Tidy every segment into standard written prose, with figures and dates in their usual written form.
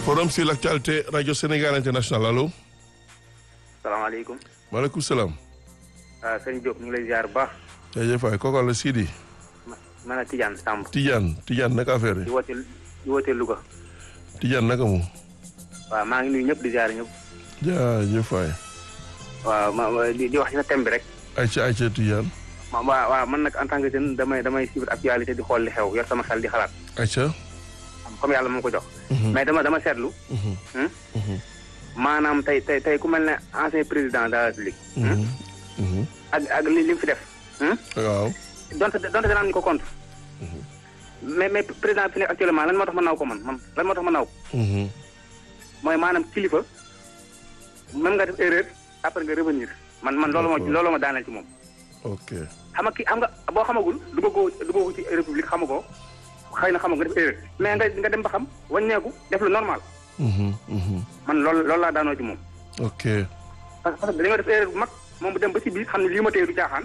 Forum sur l'actualité Radio Sénégal International allo. salaamaaleykum. maaleykum salaam. sëñ Diop ñu ngi lay ziar bu baax. jaajëf waay kooku la Sidi. man la Tidiane Samb. Tidiane naka affaire yi. di wootee Louga. Tidiane naka mu. waaw maa ngi nuyu ñëpp di ziar ñëpp. jaajëf waay. waaw di wax ci sa thème bi rek. ayca Tidiane. waaw man nag en tant que jeune damay suivre actualité di xool li xew yor sama xel di xalaat. ayca. comme yàlla moo ko jox. mais dama seetlu. maanaam tey ku mel ne ancien président de la République. ak li mu fi def. waaw. donte danaa ñu ko compte. mais président bi fi nekk actuellement lan moo tax ma naw ko man lan moo tax ma naw ko. mooy maanaam kilifa même nga def erreur après nga revenir man loolu ma daaneel ci moom. ok. xam nga boo xamagul duggagoo ci république xamagoo xëy na xamagoo nga def erreur mais nga dem ba xam wàññeeku def lu normal. man loolu laa daanoo ci moom. ok. parce que dañoo def erreur bu mag moom bu dem ba ci biir xam ne lii ma téye du caaxaan.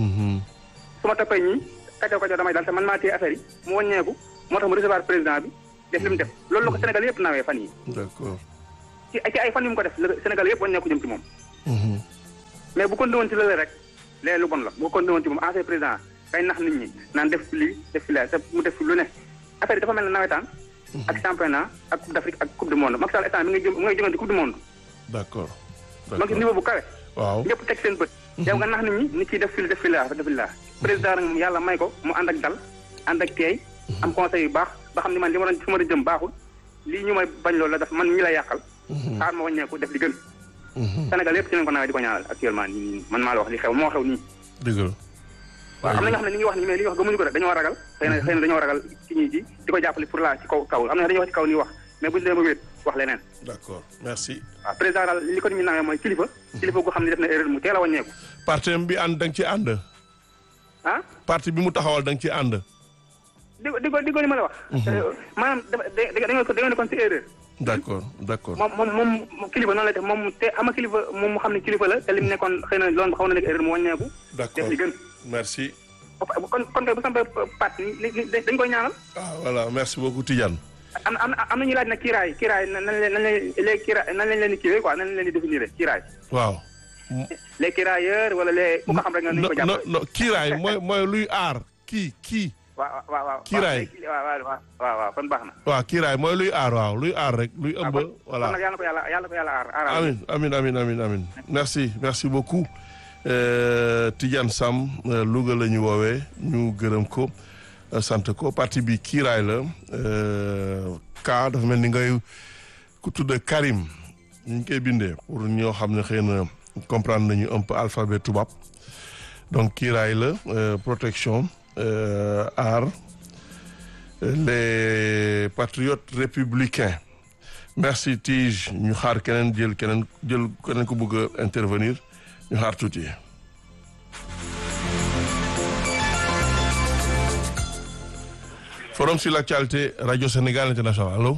su ma toppee ñii kaco damay dal te man maa téye affaire yi mu wàññeeku moo tax mu recevoir président bi def li mu def loolu la ko Sénégal yëpp nawee fan yi d'accord. ci ay fan yu mu ko def Sénégal yëpp wàññeeku jëm ci moom. mais bu ko woon ci lële rek léegi lu bon la bu ko woon ci moom ancien président kay nax nit ñi naan def lii def fi la te mu def lu ne affaire yi dafa mel ne nawetaan. ak championnat ak coupe d'Afrique ak coupe du monde Macky Sall instant mi ngay jógante coupe du monde. d'accord. ma gis niveau bu kawe. waaw ñëpp teg seen bët. yow nga nax nit ñi nit ciy def fi la président nag moom yàlla may ko mu ànd ak dal ànd ak teey am conseil yu baax ba xam ni man li ma doon fu ma jëm baaxul lii ñu may bañ loolu la def man ñi la yàqal. xaar ma wàññeeku def li gën. Sénégal yëpp ci lañ ko nawee di ko ñaanal actuellement nii man maa la wax li xew moo xew nii. dëgg la. waaw am na ñoo xam ne ni ngi wax nii mais li ñuy wax gëmuñu ko rek dañoo ragal xëy na dañoo ragal ci ñi ji di ko jàppale pour la ci kaw am na dañuy wax ci kaw nii wax mais buñu demee ba wéet wax leneen. d'accord merci. waaw président daal li ko nit ñi nawee mooy kilifa gu xam ne def na erreur mu teel a wàññeeku. parti bi ànd da nga ci ànd. ah. parti bi mu taxawal da nga ci ànd. di ko li ma la wax. maanaam da nga kon ci erreur. d'accord. moom kilifa noonu lay def moom te ama kilifa moom mu xam ne kilifa la te li mu nekkoon xëy na loolu xaw na nekk erreur mu wàññeeku. d'accord def li gën. merci. kon kay bu sampee parti dañ koy ñaanal. voilà merci beaucoup Tidiane. am na ñuy laaj nag kiiraay nan lañ leen di kiiwee quoi nan lañ leen di définir kiiraay. waaw. les kirailleurs wala les. ku ko xam rek nga nuyu ko jàppale. non kiiraay mooy luy aar kii. waaw. kiiraay waaw kon baax na. waaw kiiraay mooy luy aar waaw luy aar rek luy ëmb. voilà kon nag yàlla ko yàlla aar. amiin merci beaucoup Tidiane Sam Louga la ñu woowee ñu gërëm ko sant ko parti bi kiiraay la ka dafa mel ni ngay ku tudd Karim ñu ngi koy bindee pour ñoo xam ne xëy na comprendre nañu un peu alphabet tubaab donc kiiraay la protection aar les patriotes républicains merci Tige ñu xaar keneen jël keneen ko bëgg a intervenir ñu xaar tuuti. Forum sur l'actualité Radio Sénégal International allo.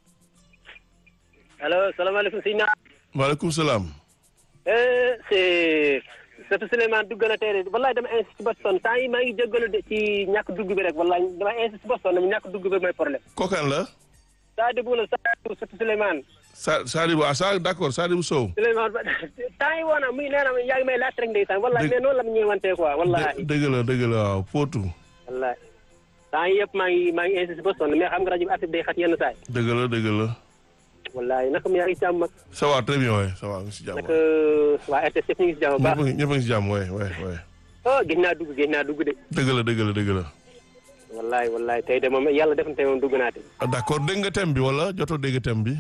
allo salaamaaleykum sëñ na. maaleykum salaam. c'est Souleymane dugg na tey wallaay dama insisté ci Boston temps yi maa ngi jéggalu de ci ñàkk dugg bi rek wallaay dama insisté ci Boston dama ñàkk dugg bi mooy problème. kookan la. Sadibou la Souleymane. Sadibou d'accord Sadibou Sow. Souleymane ba temps yi woona muy nee na yaa ngi may laaj rek ndeysaan wallaay mais noonu la mu ñëwantee quoi wallaay. dëgg la waaw Potou. wallaay temps yi yëpp maa ngi insisté ci Boston mais xam nga rajo bi affaire day xat yenn saay. dëgg la. wallaay naka mu yaa ngi si jàmm mag. ça va très bien waay ça va ngi si jàmm. naka waa RTS yëpp ñu ngi si jàmm baax. ñëpp a ngi si jàmm waay. oh gëj naa dugg de. dëgg la. wallaay tey de moom yàlla def na tey moom dugg naa te. d'accord dégg nga thème bi wala jotoo dégg thème bi.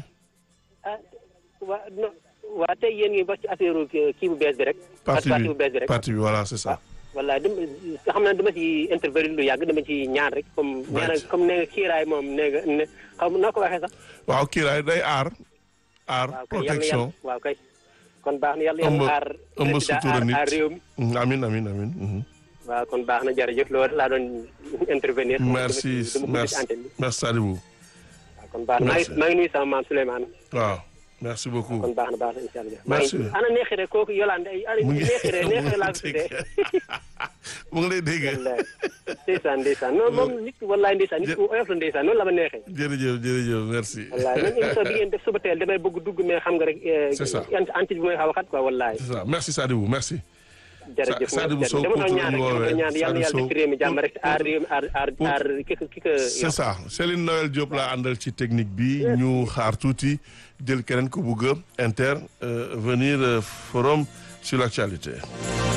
waa tey yéen ngi wax ci affaire kii bu bees bi rek. parti bu bees bi rek parti bi voilà c'est ça. wallaay xam naa dama ci intervenir lu yàgg dama ci ñaan rek comme. comme nee nga kiiraay moom nee nga ne xam noo ko waxee sax. waaw kiiraay day aar protection waaw kay kon baax na yàlla aar. ëmb sutura nit aar réew mi. amiin. waaw kon baax na jërëjëf loolu laa doon intervenir. merci Sadibou. waaw kon baax na maa ngi nuyu sama maam Souleymane. waaw merci beaucoup. kon baax na incha allah. merci ana neexire kooku Yolande ay. mu ngi neexire laa ko tuddee. mu ngi lay dégg. wallaay ndeysaan non moom nit wallaay ndeysaan nit ku oyof la ndeysaan noonu la ma neexee. jërëjëf merci. wallaay même émission bi ngeen def suba teel damay bëgg dugg mais xam nga rek. c'est ça anti bi mooy xaw a xat quoi wallaay. c'est ça merci Sadibou merci. jërëjëf Sadibou Sow dama doon ñaan rek ñaan yàlla def réew mi jàmm rek aar réew mi aar ki ko c'est ça Céline Noël Diop laa àndal ci technique bi ñu xaar tuuti jël keneen ku bugg a intervenir forum sur l'actualité.